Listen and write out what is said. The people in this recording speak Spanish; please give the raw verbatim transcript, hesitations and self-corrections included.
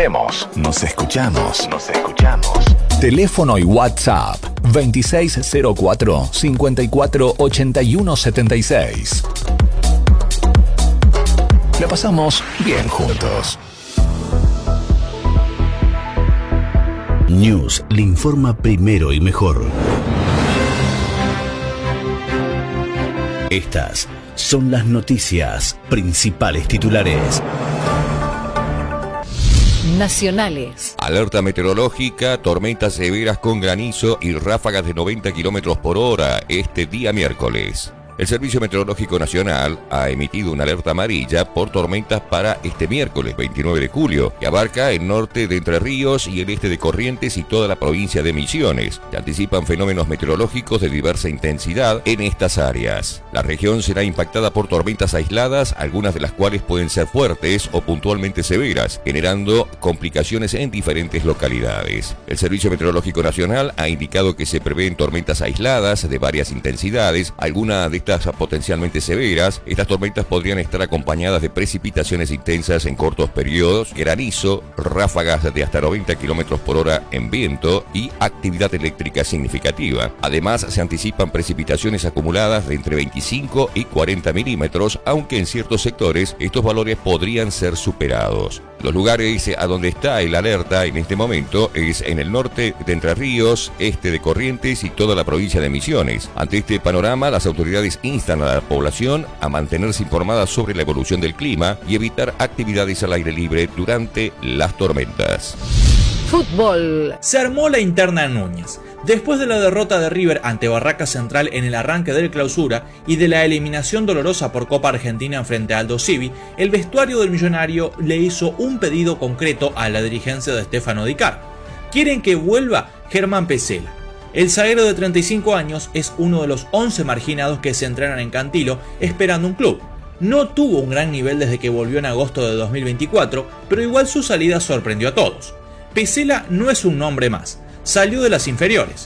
vemos. Nos escuchamos. Nos escuchamos. Teléfono y WhatsApp veintiséis cero cuatro, cincuenta y cuatro, ochenta y uno setenta y seis. La pasamos bien juntos. News le informa primero y mejor. Estas son las noticias principales titulares. Nacionales. Alerta meteorológica, tormentas severas con granizo y ráfagas de noventa kilómetros por hora este día miércoles. El Servicio Meteorológico Nacional ha emitido una alerta amarilla por tormentas para este miércoles veintinueve de julio, que abarca el norte de Entre Ríos y el este de Corrientes y toda la provincia de Misiones. Se anticipan fenómenos meteorológicos de diversa intensidad en estas áreas. La región será impactada por tormentas aisladas, algunas de las cuales pueden ser fuertes o puntualmente severas, generando complicaciones en diferentes localidades. El Servicio Meteorológico Nacional ha indicado que se prevén tormentas aisladas de varias intensidades, algunas de estas potencialmente severas. Estas tormentas podrían estar acompañadas de precipitaciones intensas en cortos periodos, granizo, ráfagas de hasta noventa kilómetros por hora en viento y actividad eléctrica significativa. Además, se anticipan precipitaciones acumuladas de entre veinticinco y cuarenta milímetros, aunque en ciertos sectores estos valores podrían ser superados. Los lugares a donde está el alerta en este momento es en el norte de Entre Ríos, este de Corrientes y toda la provincia de Misiones. Ante este panorama, las autoridades instan a la población a mantenerse informada sobre la evolución del clima y evitar actividades al aire libre durante las tormentas. Fútbol. Se armó la interna en Núñez. Después de la derrota de River ante Barraca Central en el arranque del clausura y de la eliminación dolorosa por Copa Argentina frente a Aldo Civi, el vestuario del millonario le hizo un pedido concreto a la dirigencia de Stefano Di Carlo. Quieren que vuelva Germán Pesela. El zaguero de treinta y cinco años es uno de los once marginados que se entrenan en Cantilo esperando un club. No tuvo un gran nivel desde que volvió en agosto de dos mil veinticuatro, pero igual su salida sorprendió a todos. Pesela no es un nombre más. Salió de las inferiores.